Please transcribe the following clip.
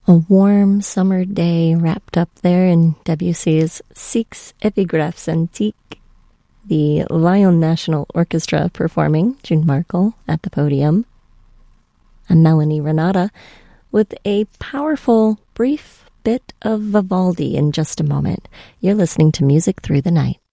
A warm summer day wrapped up there in Debussy's Six Epigraphes Antiques. The Lyon National Orchestra performing, June Markle at the podium. And Melanie Renata with a powerful, brief bit of Vivaldi in just a moment. You're listening to Music Through the Night.